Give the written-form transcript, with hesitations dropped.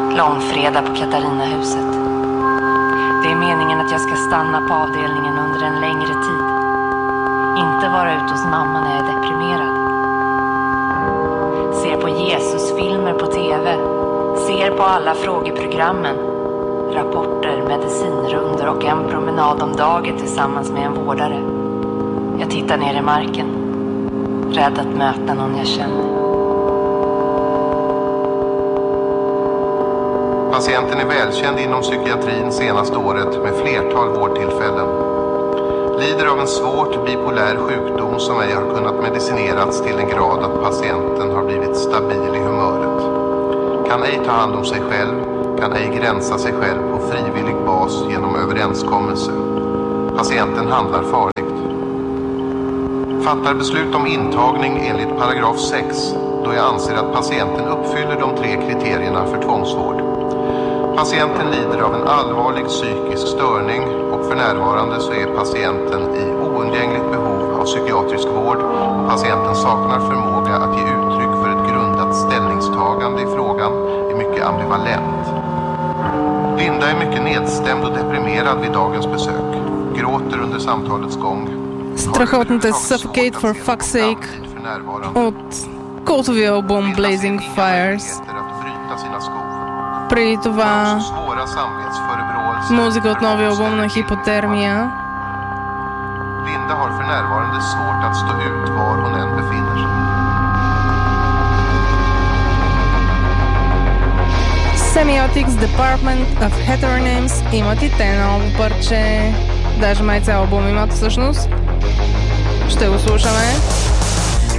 Långfredag på Katarinahuset. Det är meningen att jag ska stanna på avdelningen under en längre tid. Inte vara ute hos mamma när jag är deprimerad. Ser på Jesusfilmer på TV. Ser på alla frågeprogrammen. Rapporter, medicinrunder och en promenad om dagen tillsammans med en vårdare. Jag tittar ner i marken. Rädd att möta någon jag känner. Patienten är välkänd inom psykiatrin senaste året med flertal vårdtillfällen. Lider av en svårt bipolär sjukdom som ej har kunnat medicinerats till en grad att patienten har blivit stabil i humöret. Kan ej ta hand om sig själv, kan ej gränsa sig själv på frivillig bas genom överenskommelse. Patienten handlar farligt. Fattar beslut om intagning enligt paragraf 6 då jag anser att patienten uppfyller de 3 kriterierna för tvångsvård. Patienten lider av en allvarlig psykisk störning och för närvarande så är patienten i oundgängligt behov av psykiatrisk vård och patienten saknar förmåga att ge uttryck för ett grundat ställningstagande i frågan är mycket ambivalent. Linda är mycket nedstämd och deprimerad vid dagens besök. Gråter under samtalets gång. Страхотната Suffocate for Fuck's Sake от култовия албум Blazing Fires. Преди това музика от новия албум на Hypothermia. Linda har för närvarande svårt att stå ut var hon än befinner sig. Semiotics Department of Heteronyms имат и те ново парче. Даже май цял албум имат всъщност. Ще го слушаме.